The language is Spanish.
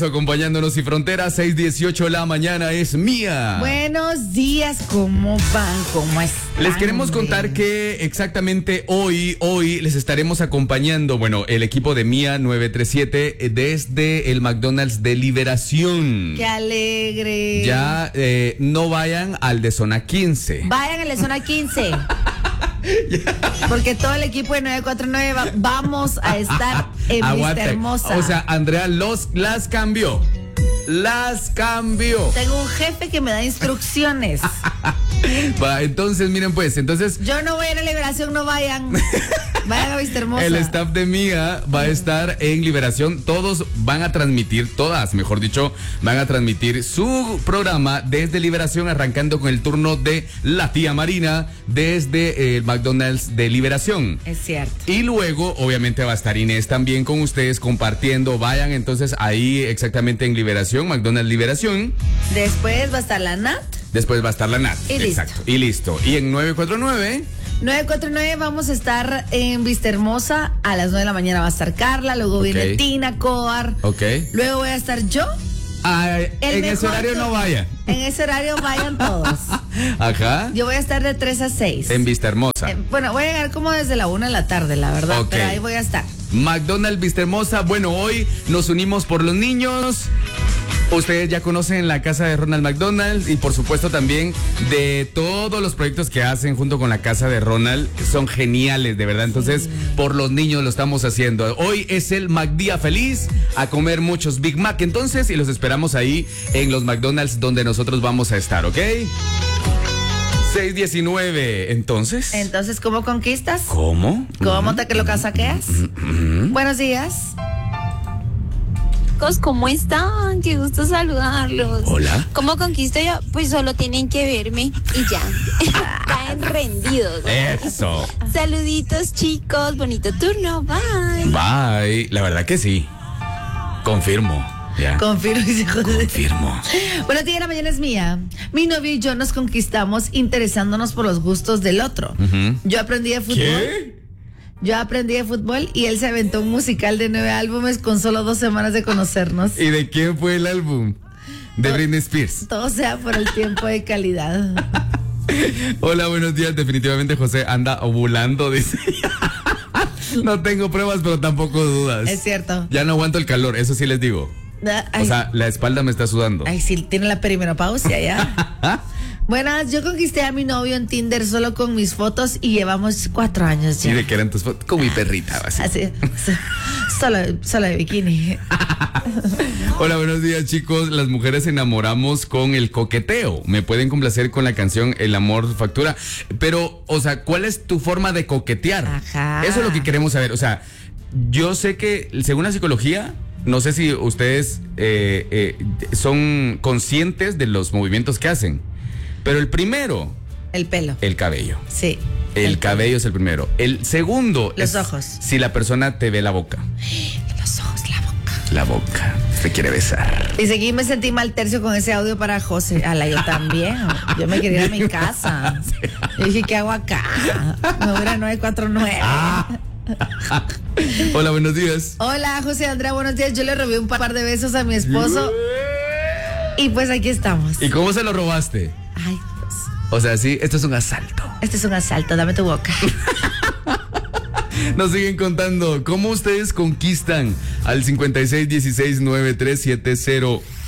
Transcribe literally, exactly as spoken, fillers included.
Acompañándonos y Fronteras, seis dieciocho la mañana es mía. Buenos días, ¿cómo van? ¿Cómo están? Les queremos contar que exactamente hoy, hoy les estaremos acompañando, bueno, el equipo de Mía nueve tres siete desde el McDonald's de Liberación. ¡Qué alegre! Ya eh, no vayan al de zona quince. Vayan al de zona quince. Porque todo el equipo de nueve cuatro nueve va, vamos a estar en Vista Hermosa. O sea, Andrea los, las cambió. Las cambió. Tengo un jefe que me da instrucciones. Va, entonces, miren pues, entonces... Yo no voy a ir a Liberación, no vayan. Vayan a Vista Hermosa. El staff de Mía va a estar en Liberación. Todos van a transmitir, todas, mejor dicho, van a transmitir su programa desde Liberación, arrancando con el turno de la tía Marina desde el McDonald's de Liberación. Es cierto. Y luego, obviamente, va a estar Inés también con ustedes compartiendo. Vayan entonces ahí exactamente en Liberación, McDonald's Liberación. Después va a estar la Nat. Después va a estar la Nat. Y Exacto. listo. Y listo. Y en nueve cuatro nueve... nueve cuatro nueve vamos a estar en Vista Hermosa. A las nueve de la mañana va a estar Carla. Luego Okay. viene Tina Coar. Ok. Luego voy a estar yo. Ah, en mejor ese horario no vayan. En ese horario vayan todos. Ajá. Yo voy a estar de tres a seis. En Vista Hermosa. Eh, bueno, voy a llegar como desde la una de la tarde, la verdad. Ok. Pero ahí voy a estar. McDonald's Vista Hermosa. Bueno, hoy nos unimos por los niños. Ustedes ya conocen la casa de Ronald McDonald y por supuesto también de todos los proyectos que hacen junto con la casa de Ronald. Son geniales, de verdad. Entonces, sí, por los niños lo estamos haciendo. Hoy es el McDía Feliz, a comer muchos Big Mac entonces, y los esperamos ahí en los McDonald's donde nosotros vamos a estar, ¿ok? seis diecinueve, entonces. Entonces, ¿cómo conquistas? ¿Cómo? ¿Cómo te que lo casaqueas? Mm-hmm. Buenos días. ¿Cómo están? Qué gusto saludarlos. Hola. ¿Cómo conquisto yo? Pues solo tienen que verme y ya. Caen rendidos. Eso. Saluditos, chicos. Bonito turno. Bye. Bye. La verdad que sí. Confirmo. Ya. Confirmo, dice José. Confirmo. Buenos días, la mañana es mía. Mi novio y yo nos conquistamos interesándonos por los gustos del otro. Uh-huh. Yo aprendí de fútbol. ¿Qué? Yo aprendí de fútbol y él se aventó un musical de nueve álbumes con solo dos semanas de conocernos. ¿Y de quién fue el álbum? De Todo, Britney Spears. Todo sea por el tiempo de calidad. Hola, buenos días. Definitivamente José anda ovulando, dice. No tengo pruebas, pero tampoco dudas. Es cierto. Ya no aguanto el calor, eso sí les digo. Ay, o sea, la espalda me está sudando. Ay, sí, tiene la perimenopausia ya. Buenas, yo conquisté a mi novio en Tinder solo con mis fotos y llevamos cuatro años ya. ¿Y de qué eran tus fotos? Con mi perrita, así. Así, solo, solo de bikini. Hola, buenos días, chicos. Las mujeres enamoramos con el coqueteo. Me pueden complacer con la canción El amor factura. Pero, o sea, ¿cuál es tu forma de coquetear? Ajá. Eso es lo que queremos saber. O sea, yo sé que, según la psicología, no sé si ustedes eh, eh, son conscientes de los movimientos que hacen. Pero el primero... El pelo. El cabello. Sí. El, el cabello pelo. es el primero. El segundo... Los es ojos. Si la persona te ve la boca. Los ojos, la boca. La boca. Se quiere besar. Y seguí, me sentí mal tercio con ese audio para José. Ala, yo también. Yo me quería ir a mi casa. Yo dije, ¿qué hago acá? Me voy a nueve cuatro nueve. Ah. Hola, buenos días. Hola, José Andrea, buenos días. Yo le robé un par de besos a mi esposo. Y pues aquí estamos. ¿Y cómo se lo robaste? Ay, pues. O sea, sí, esto es un asalto. Este es un asalto, dame tu boca. Nos siguen contando cómo ustedes conquistan al cincuenta y seis dieciséis noventa y tres setenta.